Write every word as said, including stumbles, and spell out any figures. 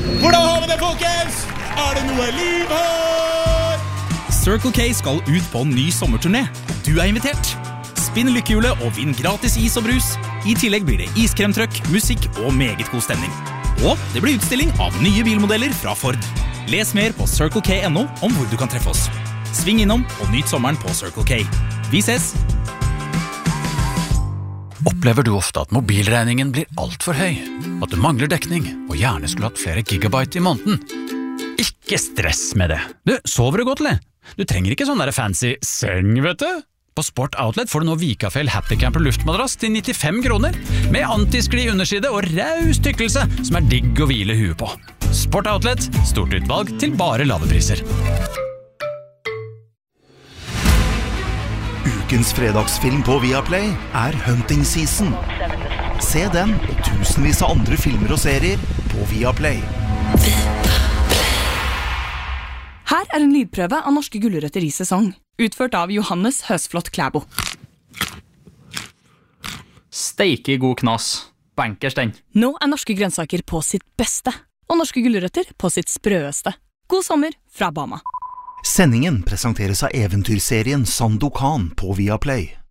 Hvordan har vi det, folkens? Er det noe liv her? Circle K skal ut på en ny sommerturné. Du er invitert. Spinn lykkehjulet og vinn gratis is og brus. I tillegg blir det iskremtrøkk, musikk og meget god stemning. Og det blir utstilling av nye bilmodeller fra Ford. Les mer på circle k punktum no om hvor du kan treffe oss. Sving innom og nyt sommeren på Circle K. Vi ses! Opplever du ofte at mobilregningen blir alt for høy? At du mangler dekning og gjerne skulle hatt flere gigabyte i måneden? Ikke stress med det. Du, sover du godt, eller? Du trenger ikke sånn der fancy seng, vet du? På Sport Outlet får du nå Vikafell Happy Camper luftmadrass til nittifem kroner, med antiskli underside og raus tykkelse som er digg å hvile huet på. Sport Outlet, stort utvalg til bare lave priser. Ukens fredagsfilm på Viaplay er Hunting Season. Se den og tusenvis av andre filmer og serier på Viaplay. Her er en lydprøve av norske gulrøtter i sesong, utført av Johannes Høsflot Klæbo. Steike god knas. Bankers den. Nå er norske grønnsaker på sitt beste, og norske gulrøtter på sitt sprøeste. God sommer fra Bama. Sendingen presenteres av eventyrserien Sandokan på Viaplay.